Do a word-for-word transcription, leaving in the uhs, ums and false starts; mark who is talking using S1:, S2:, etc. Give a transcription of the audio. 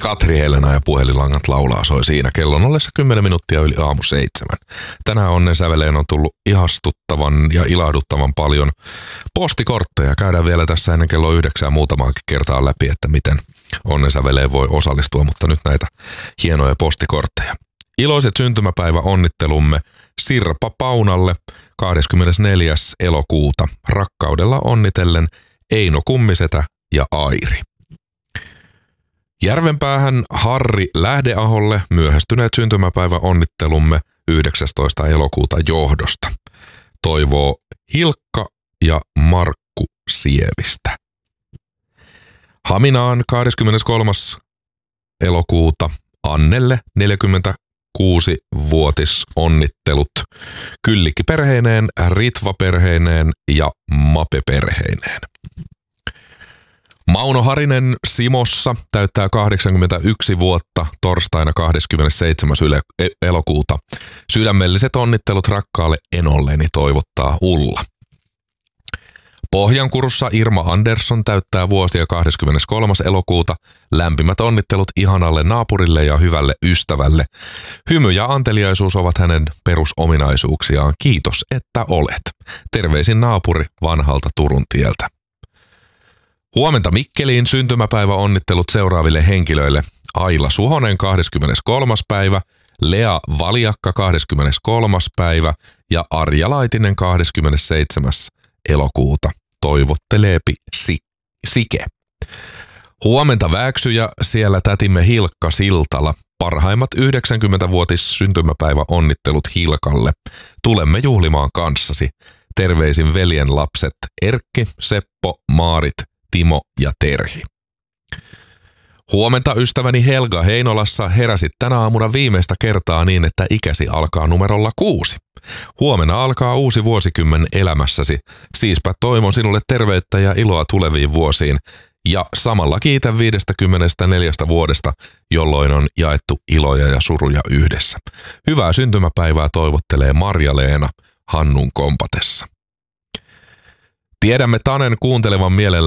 S1: Katri Helena ja puhelinlangat laulaa soi siinä kellon ollessa kymmenen minuuttia yli aamu seitsemän. Tänään onnen säveleen on tullut ihastuttavan ja ilahduttavan paljon postikortteja. Käydään vielä tässä ennen kello yhdeksää muutamaankin kertaa läpi, että miten onnen säveleen voi osallistua, mutta nyt näitä hienoja postikortteja. Iloiset syntymäpäivä onnittelumme Sirpa Paunalle kahdeskymmenesneljäs elokuuta. Rakkaudella onnitellen Eino Kummisetä ja Airi. Järvenpäähän Harri Lähdeaholle myöhästyneet syntymäpäivä onnittelumme yhdeksästoista elokuuta johdosta. Toivoo Hilkka ja Markku Sievistä. Haminaan kahdeskymmeneskolmas elokuuta Annelle neljäkymmentäkuusi-vuotis onnittelut Kyllikki perheineen, Ritva perheineen ja Mape perheineen. Mauno Harinen Simossa täyttää kahdeksankymmentäyksi vuotta torstaina kahdeskymmenesseitsemäs elokuuta. Sydämelliset onnittelut rakkaalle enolleni toivottaa Ulla. Pohjankurussa Irma Andersson täyttää vuosia kahdeskymmeneskolmas elokuuta. Lämpimät onnittelut ihanalle naapurille ja hyvälle ystävälle. Hymy ja anteliaisuus ovat hänen perusominaisuuksiaan. Kiitos, että olet. Terveisin naapuri vanhalta Turun tieltä. Huomenta Mikkeliin syntymäpäivä onnittelut seuraaville henkilöille. Aila Suhonen kahdeskymmeneskolmas päivä, Lea Valjakka kahdeskymmeneskolmas päivä ja Arja Laitinen kahdeskymmenesseitsemäs elokuuta. Toivotteleepi si- Sike. Huomenta Vääksyjä, siellä tätimme Hilkka Siltala. Parhaimmat yhdeksänkymmentävuotis syntymäpäivä onnittelut Hilkalle. Tulemme juhlimaan kanssasi. Terveisin veljen lapset Erkki, Seppo, Maarit, Timo ja Terhi. Huomenta ystäväni Helga Heinolassa, heräsit tänä aamuna viimeistä kertaa niin, että ikäsi alkaa numerolla kuusi. Huomenna alkaa uusi vuosikymmen elämässäsi. Siispä toivon sinulle terveyttä ja iloa tuleviin vuosiin. Ja samalla kiitän viidestäkymmenestäneljästä vuodesta, jolloin on jaettu iloja ja suruja yhdessä. Hyvää syntymäpäivää toivottelee Marja-Leena Hannun kompatessa. Tiedämme Tanen kuuntelevan mielellä